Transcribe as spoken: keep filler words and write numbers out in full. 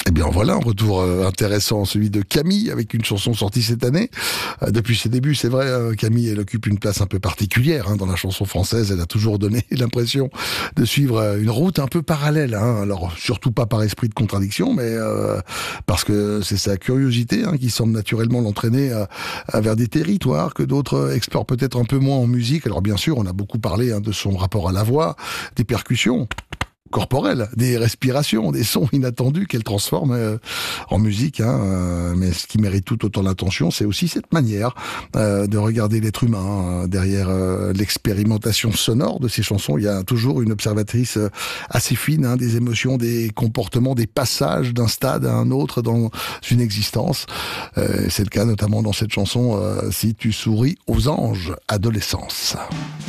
Eh bien voilà, un retour euh, intéressant, celui de Camille, avec une chanson sortie cette année. Euh, depuis ses débuts, c'est vrai, euh, Camille, elle occupe une place un peu particulière hein, dans la chanson française. Elle a toujours donné l'impression de suivre euh, une route un peu parallèle. Hein. Alors, surtout pas par esprit de contradiction, mais euh, parce que c'est sa curiosité hein, qui semble naturellement l'entraîner euh, vers des territoires que d'autres explorent peut-être un peu moins en musique. Alors bien sûr, on a beaucoup parlé hein, de son rapport à la voix, des percussions corporelles, des respirations, des sons inattendus qu'elle transforme euh, en musique. Hein, euh, mais ce qui mérite tout autant l'attention, c'est aussi cette manière euh, de regarder l'être humain. Hein. Derrière euh, l'expérimentation sonore de ces chansons, il y a toujours une observatrice euh, assez fine hein, des émotions, des comportements, des passages d'un stade à un autre dans une existence. Euh, c'est le cas notamment dans cette chanson euh, « Si tu souris aux anges, adolescence ».